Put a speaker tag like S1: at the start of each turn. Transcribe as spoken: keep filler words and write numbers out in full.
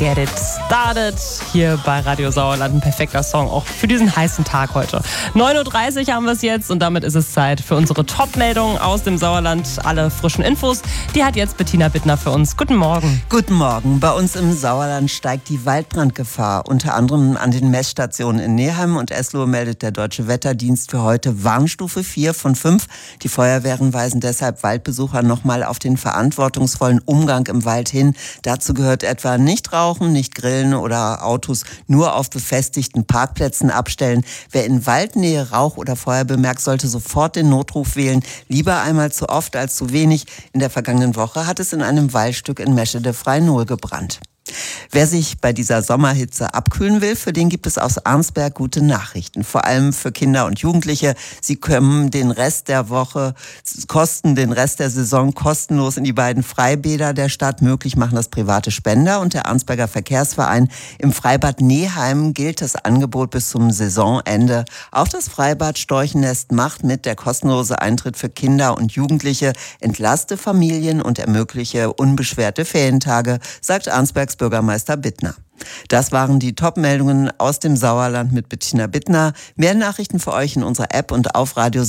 S1: Get It Started hier bei Radio Sauerland. Ein perfekter Song auch für diesen heißen Tag heute. neun Uhr dreißig haben wir es jetzt und damit ist es Zeit für unsere Top-Meldungen aus dem Sauerland. Alle frischen Infos, die hat jetzt Bettina Bittner für uns. Guten Morgen.
S2: Guten Morgen. Bei uns im Sauerland steigt die Waldbrandgefahr. Unter anderem an den Messstationen in Neheim und Eslohe meldet der Deutsche Wetterdienst für heute Warnstufe vier von fünf. Die Feuerwehren weisen deshalb Waldbesucher nochmal auf den verantwortungsvollen Umgang im Wald hin. Dazu gehört etwa nicht rauchen, nicht grillen oder Autos nur auf befestigten Parkplätzen abstellen. Wer in Waldnähe Rauch oder Feuer bemerkt, sollte sofort den Notruf wählen. Lieber einmal zu oft als zu wenig. In der vergangenen Woche hat es in einem Waldstück in Meschede-Freinohl gebrannt. Wer sich bei dieser Sommerhitze abkühlen will, für den gibt es aus Arnsberg gute Nachrichten. Vor allem für Kinder und Jugendliche. Sie können den Rest der Woche kosten, den Rest der Saison kostenlos in die beiden Freibäder der Stadt. Möglich machen das private Spender und der Arnsberger Verkehrsverein. Im Freibad Neheim gilt das Angebot bis zum Saisonende. Auch das Freibad Storchennest macht mit. Der kostenlose Eintritt für Kinder und Jugendliche entlaste Familien und ermögliche unbeschwerte Ferientage, sagt Arnsbergs Bürgermeister Bittner. Das waren die Top-Meldungen aus dem Sauerland mit Bettina Bittner. Mehr Nachrichten für euch in unserer App und auf Radio